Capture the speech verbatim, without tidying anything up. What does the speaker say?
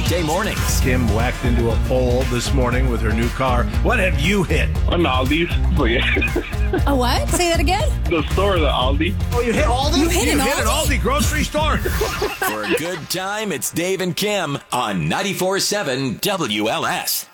weekday mornings. Kim whacked into a pole this morning with her new car. What have you hit? An Aldi's. But yeah. A what? Say that again? The store, the Aldi. Oh, you hit Aldi? You hit an hit an Aldi? Aldi grocery store. For a good time, it's Dave and Kim on ninety-four point seven W L S.